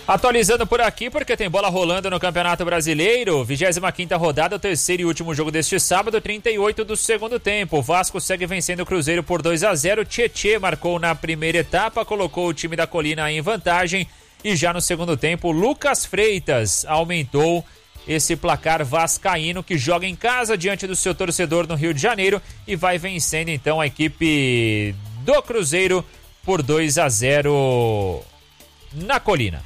Atualizando por aqui, porque tem bola rolando no Campeonato Brasileiro. 25ª rodada, o terceiro e último jogo deste sábado, 38 do segundo tempo. O Vasco segue vencendo o Cruzeiro por 2-0. Tietê marcou na primeira etapa, colocou o time da Colina em vantagem. E já no segundo tempo, Lucas Freitas aumentou esse placar vascaíno, que joga em casa diante do seu torcedor no Rio de Janeiro e vai vencendo então a equipe do Cruzeiro por 2-0 na Colina.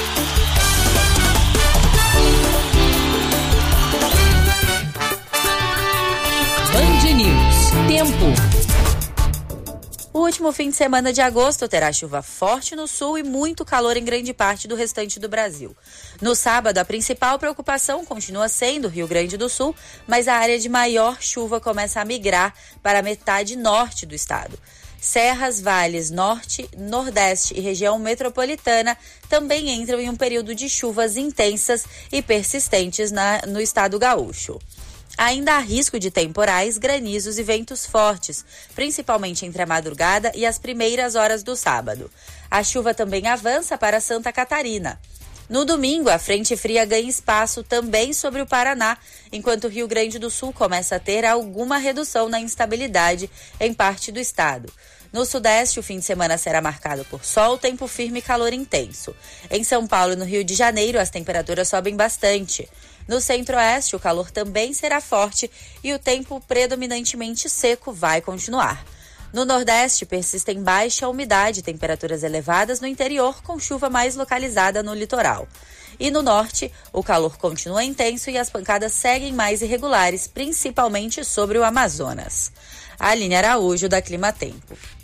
Band News. Tempo. O último fim de semana de agosto terá chuva forte no sul e muito calor em grande parte do restante do Brasil. No sábado, a principal preocupação continua sendo o Rio Grande do Sul, mas a área de maior chuva começa a migrar para a metade norte do estado. Serras, vales, norte, nordeste e região metropolitana também entram em um período de chuvas intensas e persistentes no estado gaúcho. Ainda há risco de temporais, granizos e ventos fortes, principalmente entre a madrugada e as primeiras horas do sábado. A chuva também avança para Santa Catarina. No domingo, a frente fria ganha espaço também sobre o Paraná, enquanto o Rio Grande do Sul começa a ter alguma redução na instabilidade em parte do estado. No sudeste, o fim de semana será marcado por sol, tempo firme e calor intenso. Em São Paulo e no Rio de Janeiro, as temperaturas sobem bastante. No centro-oeste, o calor também será forte e o tempo predominantemente seco vai continuar. No nordeste, persistem baixa umidade e temperaturas elevadas no interior, com chuva mais localizada no litoral. E no norte, o calor continua intenso e as pancadas seguem mais irregulares, principalmente sobre o Amazonas. Aline Araújo, da Climatempo.